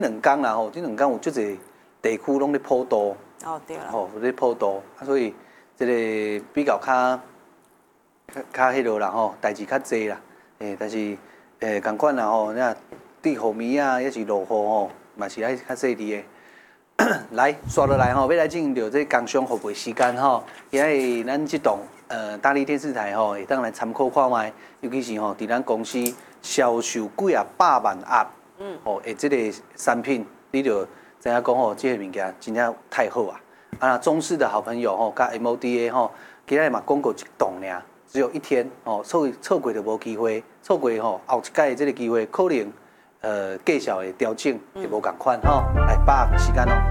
两天啦吼，这两天有足侪地区拢咧普渡。 哦，对了。 吼，有咧普渡，所以这个比较较迄落啦吼，代志较济啦。但是共款啦吼，那对雨暝啊，也是落雨吼，嘛是爱较细致的。来，刷落来吼，要来进行到这工商服务时间吼，也系咱这档大力电视台吼，会当来参考看卖，尤其是吼，伫咱公司销售几啊百万盒，吼，这个产品，你就知影讲吼，这个物件真正太好啊！啊，中视的好朋友吼，甲 MODA 吼，今日嘛广告一档尔，只有一天哦，错过就无机会，错过吼后一届这个机会，可能介绍的调整就无共款吼。来，把握时间哦。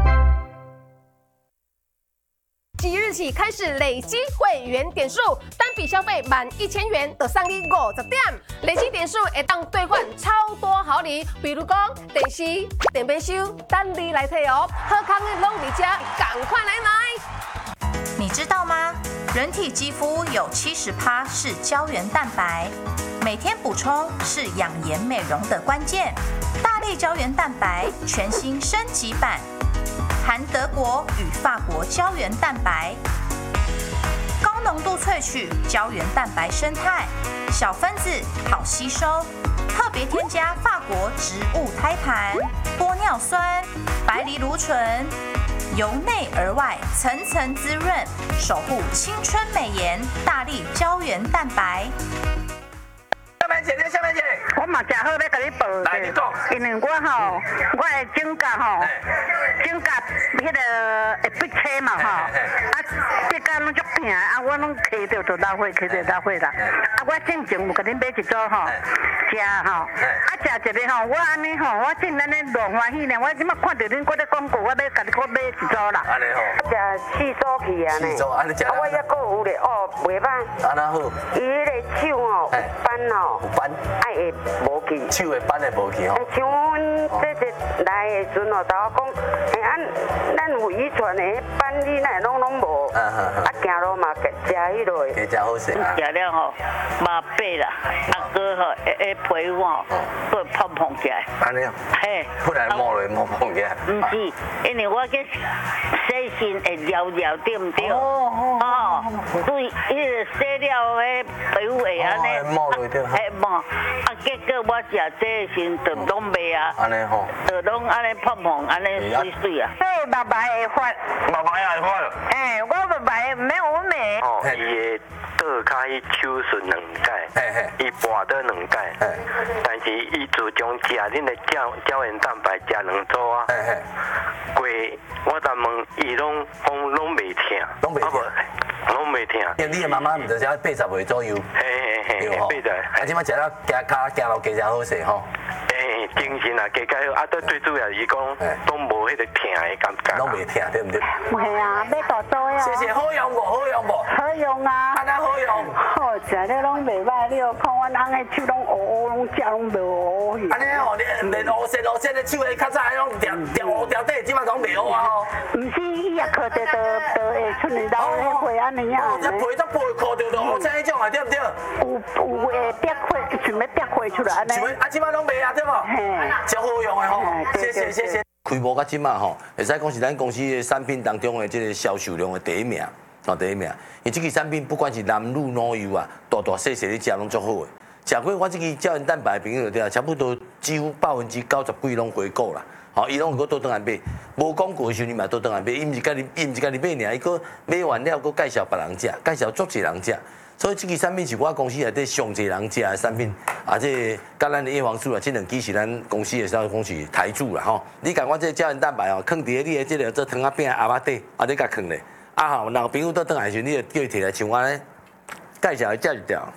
即日起开始累积会员点数，单笔消费满1000元就送你50点，累积点数会当兑换超多好礼，比如讲电视、电冰箱，等你来摕哦。好康的拢伫遮，赶快来买！ 你知道吗？人体肌肤有70%是胶原蛋白，每天补充是养颜美容的关键。大力胶原蛋白全新升级版。含德国与法国胶原蛋白，高浓度萃取胶原蛋白生态，小分子好吸收，特别添加法国植物胎盘、玻尿酸、白藜芦醇，由内而外层层滋润，守护青春美颜。大力胶原蛋白。 下面姐，下面姐， 我嘛正好要甲你报来，你讲， 因为我吼，我的指甲吼，指甲迄个会闭车嘛吼，啊，指甲拢足疼，啊，我拢揢着就老血，揢着老血啦。啊，我进前有甲恁买一组吼，食吼，啊，食一个吼，我安尼吼，我真安尼偌欢喜呢。我即马看到恁搁咧广告，我要甲你搁买一组啦。 安尼吼， 食四组去啊呢。 四组，安尼食。 啊，我还搁有咧，哦，袂歹。 安那好。 伊迄个手吼，斑吼。 有斑， 爱会无去， 手的斑会无去吼。 像阮这来的时阵哦，甲我讲，咱有遗传的斑，你那拢无，啊行路嘛食迄落的， 加食好势啊。 食了吼，麻痹啦，啊哥吼，皮肤吼，会碰起来。 安尼啊？嘿，不然摸落摸碰起来。 唔是，因为我去洗身会撩撩对唔对？哦，所以迄个洗了迄皮肤会安尼。 摸落对。 啊，结果我食这时就拢袂啊， 安尼吼， 就拢安尼碰，安尼水水啊。对，白白会发， 白白也会发了。 我白白没有美。 哦，伊的倒骹伊手术2届，伊跋倒2届，但是伊自从食恁的胶原蛋白食2组啊，过我才问伊拢袂疼，拢袂疼。 因你的妈妈毋就只80岁左右， 嘿，80。 啊，即摆食了行路加食好势吼。 精神啊，加加好，啊，最主要伊讲拢无迄个疼的感觉， 拢袂疼，对唔对？ 系啊，要大做呀。 谢谢，好用无？好用无？ 好用啊。 安那好用？ 好，食了拢袂歹，你看阮翁的手拢乌，拢食拢无乌去。 安尼吼，你连乌色的手的较早拢掉乌掉底，即摆拢袂乌啊吼。 毋是，伊也靠着都会出来老迄皮安尼啊。 哦，这皮都背靠着乌色迄种啊，对唔对？ 有会滴血，想要滴血出来安尼。 啊，即摆拢袂啊，对无？超好用的吼，谢谢。规模到即马吼，会使讲是咱公司的产品当中的这个销售量的第一名，第一名。因这个产品不管是男女老幼啊，大细你食拢足好的。食过我这个胶原蛋白的朋友对啊，差不多几乎90%几拢回购啦。吼，伊拢有倒转来买，无广告的时候你嘛倒转来买，伊毋是家己买尔，伊佫买完了佫介绍别人食，介绍足侪人食。所以这个产品是我公司内底上侪人食的产品，啊，这甲咱的叶黄素啊，这2支是咱公司的讲是台柱啦吼。你甲我这胶原蛋白哦，放伫你的这个做汤仔饼鸭仔底，啊，你甲放咧，啊吼，若有朋友倒转来时，你就叫伊摕来像我咧介绍伊食一条，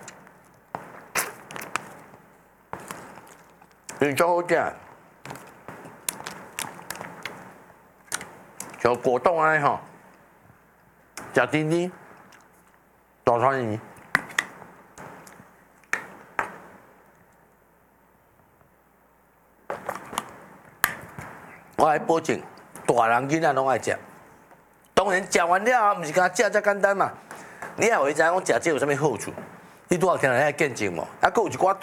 真足好食，像果冻安尼吼，食甜甜。大川鱼，我来保证，大人囡仔拢爱食。当然食完了，毋是干食遮简单嘛。你也会知影讲食这有啥物好处？你拄好听人来见证无？啊，佫有一寡